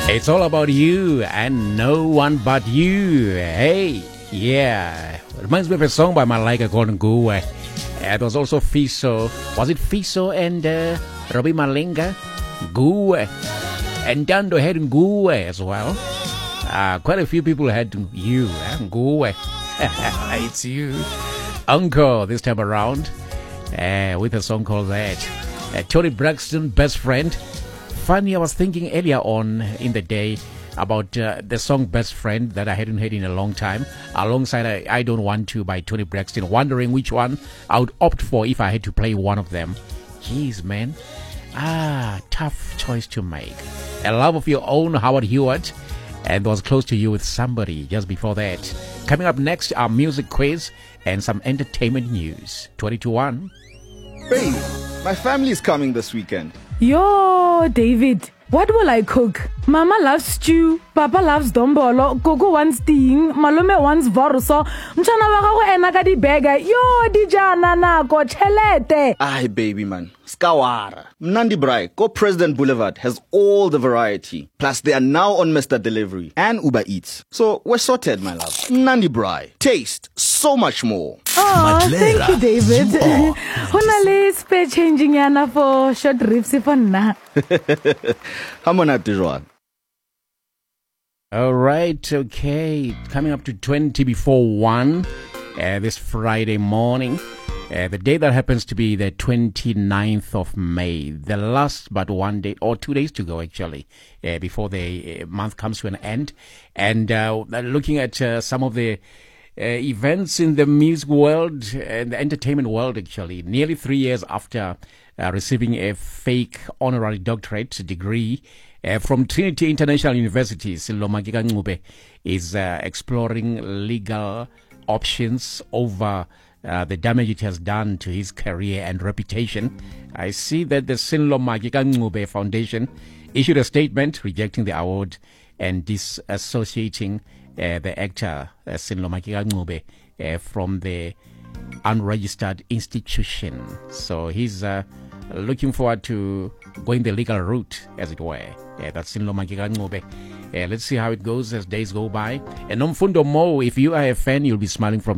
It's all about you and no one but you. Hey, yeah. It reminds me of a song by Malaika called Nguwe. It was also Fiso. Was it Fiso and Robbie Malinga? Nguwe. And Dando had Nguwe as well. Quite a few people had you, Nguwe. It's you. Uncle this time around with a song called that. Tony Braxton, Best Friend. Funny, I was thinking earlier on in the day about the song Best Friend that I hadn't heard in a long time, alongside I Don't Want To by Tony Braxton, wondering which one I would opt for if I had to play one of them. Jeez, man. Tough choice to make. A Love of Your Own, Howard Hewitt, and Was Close to You with Somebody just before that. Coming up next, our music quiz and some entertainment news. 2021. Babe, my family is coming this weekend. Yo, David, what will I cook? Mama loves stew, Papa loves dombolo, Gogo wants ting, Malome wants vorso, Mchana wako enaka di bega, yo di jana nako chelete. Aye, baby man, skawara. Mnandi Brai, Go President Boulevard has all the variety. Plus, they are now on Mr. Delivery and Uber Eats. So, we're sorted, my love. Mnandi Brai, taste so much more. Oh, thank you, David. Honale spare changing yana for short rips for na. All right, okay. Coming up to 20 before 1 this Friday morning. The day that happens to be the 29th of May. The last but 1 day, or 2 days to go actually, before the month comes to an end. And looking at some of the events in the music world and the entertainment world actually, nearly 3 years after receiving a fake honorary doctorate degree from Trinity International University, Sello Magika Ncube is exploring legal options over the damage it has done to his career and reputation. I see that the Sello Magika Ncube Foundation issued a statement rejecting the award and disassociating the actor Sello Magika Ncube from the unregistered institution. So he's looking forward to going the legal route, as it were. That's Sello Magika Ncube. Let's see how it goes as days go by. And Nomfundo Mo, if you are a fan, you'll be smiling from